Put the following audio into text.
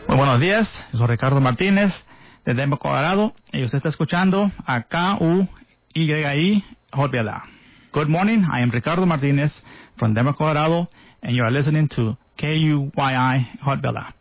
Muy buenos días, yo soy Ricardo Martínez de Denver, Colorado, y usted está escuchando a KUYI Hot Vela. Good morning, I am Ricardo Martínez from Denver, Colorado, and you are listening to KUYI Hot Vela.